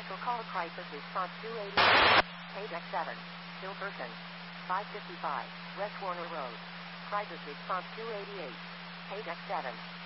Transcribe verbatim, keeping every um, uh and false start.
Special call crisis response two eighty-eight. Page X seven. Still person. five fifty-five. West Warner Road. Crisis response two eighty-eight. Page X seven.